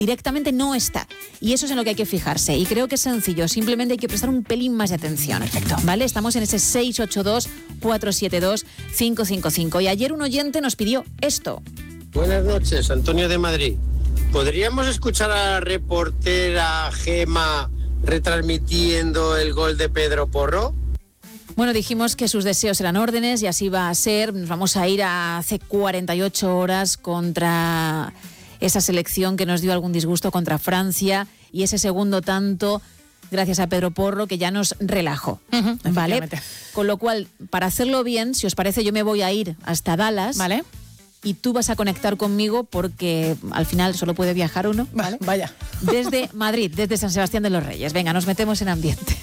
directamente no está. Y eso es en lo que hay que fijarse. Y creo que es sencillo. Simplemente hay que prestar un pelín más de atención. Perfecto. ¿Vale? Estamos en ese 682-472-555. Y ayer un oyente nos pidió esto. Buenas noches, Antonio de Madrid. ¿Podríamos escuchar a la reportera Gema retransmitiendo el gol de Pedro Porro? Bueno, dijimos que sus deseos eran órdenes y así va a ser. Nos vamos a ir a hace 48 horas contra esa selección que nos dio algún disgusto contra Francia y ese segundo tanto gracias a Pedro Porro que ya nos relajó, ¿vale? Con lo cual, para hacerlo bien, si os parece, yo me voy a ir hasta Dallas. ¿Vale? Y tú vas a conectar conmigo porque al final solo puede viajar uno, ¿vale? Vaya. Desde Madrid, desde San Sebastián de los Reyes. Venga, nos metemos en ambiente.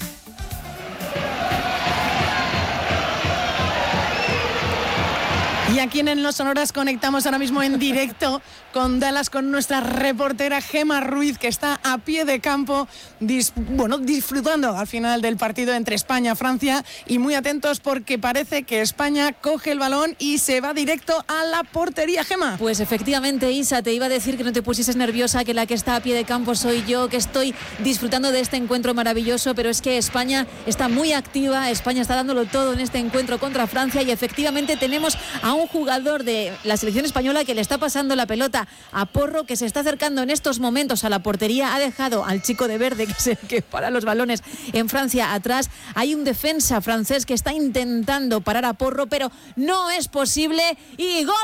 Y aquí en Los Sonoras conectamos ahora mismo en directo con Dallas, con nuestra reportera Gema Ruiz, que está a pie de campo, disfrutando al final del partido entre España y Francia. Y muy atentos porque parece que España coge el balón y se va directo a la portería, Gema. Pues efectivamente, Isa, te iba a decir que no te pusieses nerviosa, que la que está a pie de campo soy yo, que estoy disfrutando de este encuentro maravilloso, pero es que España está muy activa, España está dándolo todo en este encuentro contra Francia y efectivamente tenemos a un jugador de la selección española que le está pasando la pelota a Porro, que se está acercando en estos momentos a la portería. Ha dejado al chico de verde, que es el que para los balones en Francia, atrás. Hay un defensa francés que está intentando parar a Porro, pero no es posible. Y gol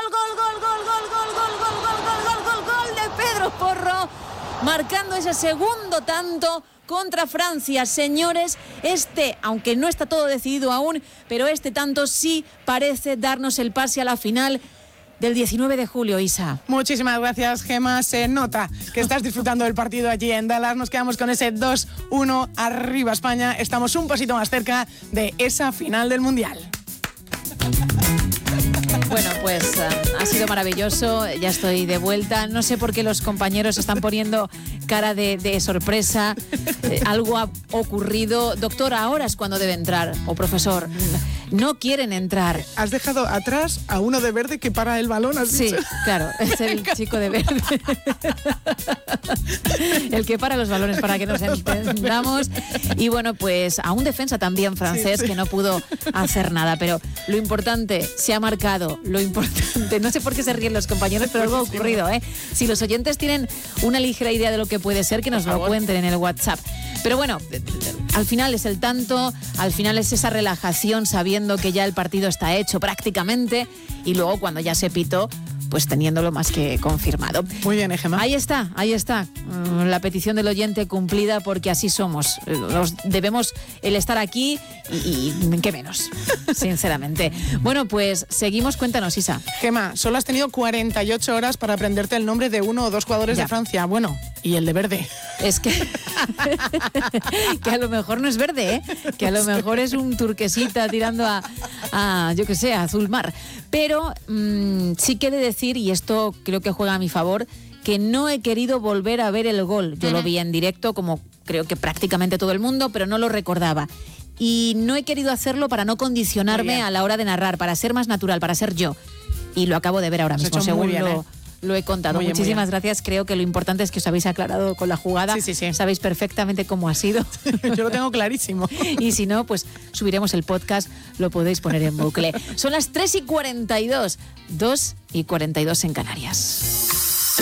de Pedro Porro, marcando ese segundo tanto contra Francia. Señores, aunque no está todo decidido aún, pero este tanto sí parece darnos el pase a la final del 19 de julio, Isa. Muchísimas gracias, Gema. Se nota que estás disfrutando del partido allí en Dallas. Nos quedamos con ese 2-1 arriba España. Estamos un pasito más cerca de esa final del Mundial. Bueno, pues ha sido maravilloso, ya estoy de vuelta. No sé por qué los compañeros están poniendo cara de sorpresa. Algo ha ocurrido. Doctor, ahora es cuando debe entrar. O profesor, no quieren entrar. Has dejado atrás a uno de verde que para el balón, ¿has dicho? Sí, claro, es el chico de verde. El que para los balones, para que nos entendamos. Y bueno, pues a un defensa también francés que no pudo hacer nada. Pero lo importante, se ha marcado. Lo importante, no sé por qué se ríen los compañeros, pero algo ha ocurrido, ¿eh? Si los oyentes tienen una ligera idea de lo que puede ser, que nos lo cuenten en el WhatsApp. Pero bueno, al final es el tanto, al final es esa relajación sabiendo que ya el partido está hecho prácticamente y luego cuando ya se pitó, pues teniéndolo más que confirmado. Muy bien, Gemma. Ahí está. La petición del oyente cumplida porque así somos. Debemos el estar aquí y qué menos, sinceramente. Bueno, pues seguimos. Cuéntanos, Isa. Gemma, solo has tenido 48 horas para aprenderte el nombre de uno o dos jugadores de Francia. Bueno, y el de verde. Es que a lo mejor no es verde, ¿eh? Que a lo mejor es un turquesita tirando a yo qué sé, a azul mar. Pero sí que he de decir, y esto creo que juega a mi favor, que no he querido volver a ver el gol. Yo lo vi en directo, como creo que prácticamente todo el mundo, pero no lo recordaba. Y no he querido hacerlo para no condicionarme a la hora de narrar, para ser más natural, para ser yo. Y lo acabo de ver ahora mismo, según lo he contado. Muchísimas gracias. Creo que lo importante es que os habéis aclarado con la jugada. Sí. Sabéis perfectamente cómo ha sido. Yo lo tengo clarísimo. Y si no, pues subiremos el podcast, lo podéis poner en bucle. Son las 3:42, 2:42 en Canarias.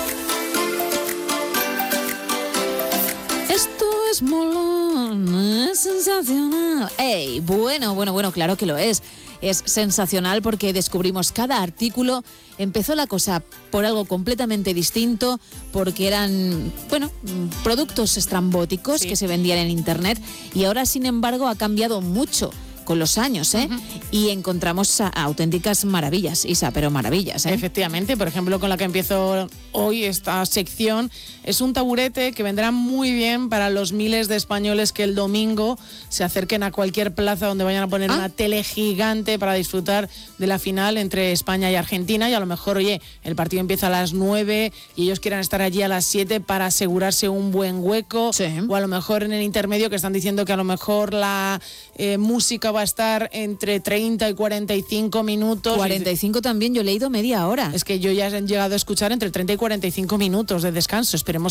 Esto es molón, es sensacional. ¡Ey! Bueno, claro que lo es. Es sensacional porque descubrimos cada artículo. Empezó la cosa por algo completamente distinto, porque eran, productos estrambóticos que se vendían en Internet y ahora, sin embargo, ha cambiado mucho con los años, ¿eh? Y encontramos auténticas maravillas, Isa, pero maravillas, ¿eh? Efectivamente, por ejemplo, con la que empiezo hoy esta sección, es un taburete que vendrá muy bien para los miles de españoles que el domingo se acerquen a cualquier plaza donde vayan a poner una tele gigante para disfrutar de la final entre España y Argentina, y a lo mejor, el partido empieza a las 9 y ellos quieran estar allí a las 7 para asegurarse un buen hueco, o a lo mejor en el intermedio que están diciendo que a lo mejor la música va a estar entre 30 y 45 minutos. 45 también, yo he leído media hora. Es que yo ya he llegado a escuchar entre 30 y 45 minutos de descanso. Esperemos